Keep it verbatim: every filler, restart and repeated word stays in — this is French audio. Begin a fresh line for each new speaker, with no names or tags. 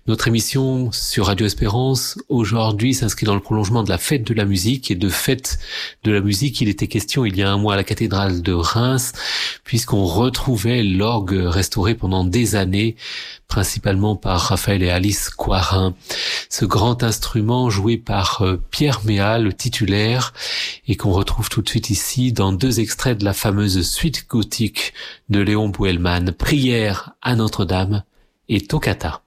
Notre émission sur Radio Espérance aujourd'hui s'inscrit dans le prolongement de la fête de la musique, et de fête de la musique il était question il y a un mois à la cathédrale de Reims, puisqu'on retrouvait l'orgue restauré pendant des années, principalement par Raphaël et Alice Coirin. Ce grand instrument joué par Pierre Méa, le titulaire, et qu'on retrouve tout de suite ici dans deux extraits de la fameuse suite gothique de Léon Boëlmann, Prière à Notre-Dame et Toccata.